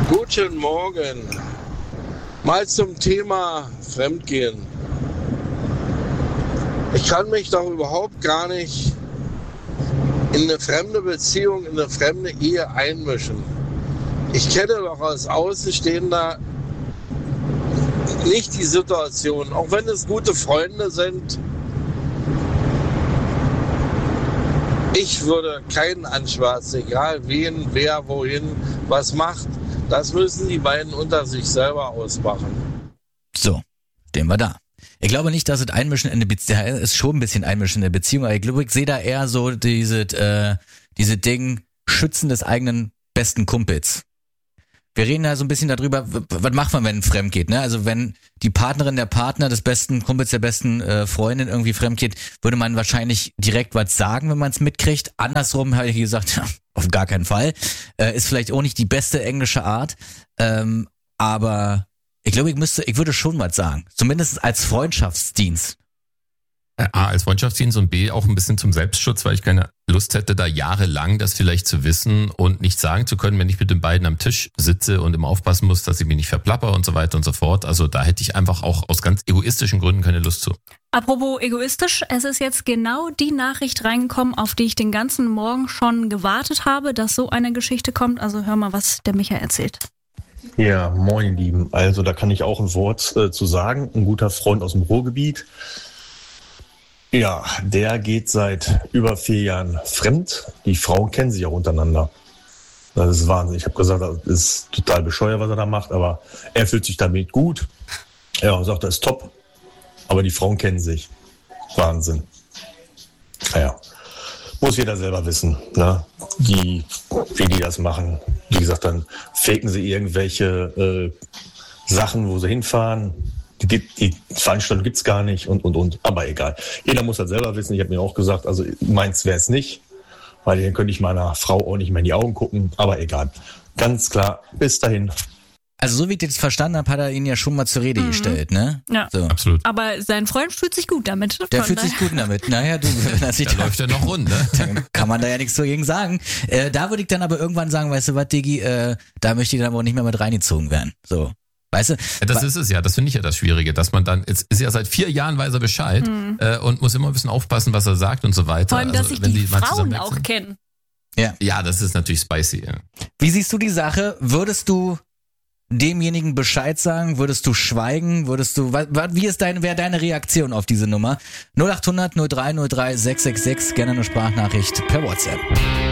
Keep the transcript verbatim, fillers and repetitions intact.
Guten Morgen. Mal zum Thema Fremdgehen. Ich kann mich doch überhaupt gar nicht in eine fremde Beziehung, in eine fremde Ehe einmischen. Ich kenne doch als Außenstehender nicht die Situation, auch wenn es gute Freunde sind. Ich würde keinen anschwärzen, egal wen, wer, wohin, was macht. Das müssen die beiden unter sich selber ausmachen. So, den war da. Ich glaube nicht, dass es Einmischen in eine Beziehung ist, schon ein bisschen Einmischen in der Beziehung, aber ich glaube, ich sehe da eher so diese, äh, diese Ding, Schützen des eigenen besten Kumpels. Wir reden da so ein bisschen darüber, was macht man, wenn fremd geht, ne? Also wenn die Partnerin, der Partner des besten Kumpels, der besten äh, Freundin irgendwie fremd geht, würde man wahrscheinlich direkt was sagen, wenn man es mitkriegt. Andersrum habe ich gesagt, ja, auf gar keinen Fall. Äh, ist vielleicht auch nicht die beste englische Art, ähm, aber ich glaube, ich müsste, ich würde schon was sagen. Zumindest als Freundschaftsdienst. A, als Freundschaftsdienst und B, auch ein bisschen zum Selbstschutz, weil ich keine Lust hätte, da jahrelang das vielleicht zu wissen und nicht sagen zu können, wenn ich mit den beiden am Tisch sitze und immer aufpassen muss, dass ich mich nicht verplapper und so weiter und so fort. Also da hätte ich einfach auch aus ganz egoistischen Gründen keine Lust zu. Apropos egoistisch, es ist jetzt genau die Nachricht reingekommen, auf die ich den ganzen Morgen schon gewartet habe, dass so eine Geschichte kommt. Also hör mal, was der Micha erzählt. Ja, moin Lieben. Also da kann ich auch ein Wort äh, zu sagen. Ein guter Freund aus dem Ruhrgebiet. Ja, der geht seit über vier Jahren fremd. Die Frauen kennen sich auch untereinander. Das ist Wahnsinn. Ich habe gesagt, das ist total bescheuert, was er da macht, aber er fühlt sich damit gut. Ja, sagt, das ist top. Aber die Frauen kennen sich. Wahnsinn. Naja, muss jeder selber wissen, ne? Die, wie die das machen. Wie gesagt, dann faken sie irgendwelche äh, Sachen, wo sie hinfahren. Die, die Veranstaltung gibt's gar nicht und, und, und. Aber egal. Jeder muss das selber wissen. Ich habe mir auch gesagt, also meins wäre es nicht, weil dann könnte ich meiner Frau auch nicht mehr in die Augen gucken. Aber egal. Ganz klar, bis dahin. Also so wie ich das verstanden habe, hat er ihn ja schon mal zur Rede mhm. gestellt, ne? Ja, so. Absolut. Aber sein Freund fühlt sich gut damit. Der fühlt sich gut damit. Naja, du, das da läuft er noch rund, ne? Dann kann man da ja nichts dagegen sagen. Äh, da würde ich dann aber irgendwann sagen, weißt du was, Diggi, äh, da möchte ich dann aber auch nicht mehr mit reingezogen werden. So. Weißt du? Ja, das ist es ja, das finde ich ja das Schwierige, dass man dann, jetzt ist ja seit vier Jahren weiß er Bescheid mhm. äh, und muss immer ein bisschen aufpassen, was er sagt und so weiter. Vor allem, dass also, sich wenn die, die Frauen auch kennen. Ja. Ja, das ist natürlich spicy. Ja. Wie siehst du die Sache? Würdest du demjenigen Bescheid sagen? Würdest du schweigen? Würdest du, wie ist deine, wäre deine Reaktion auf diese Nummer? null acht hundert null drei null drei sechs sechs sechs, gerne eine Sprachnachricht per WhatsApp.